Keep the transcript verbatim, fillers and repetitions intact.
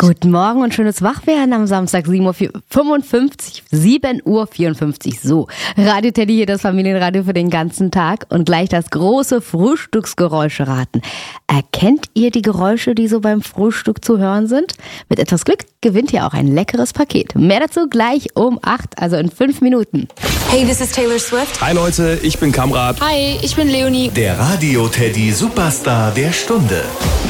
Guten Morgen und schönes Wachwerden am Samstag, sieben Uhr fünfundfünfzig, sieben Uhr vierundfünfzig. So, Radio Teddy hier, das Familienradio für den ganzen Tag und gleich das große Frühstücksgeräusche raten. Erkennt ihr die Geräusche, die so beim Frühstück zu hören sind? Mit etwas Glück gewinnt ihr auch ein leckeres Paket. Mehr dazu gleich um acht, also in fünf Minuten. Hey, this is Taylor Swift. Hi Leute, ich bin Kamrat. Hi, ich bin Leonie. Der Radio Teddy Superstar der Stunde.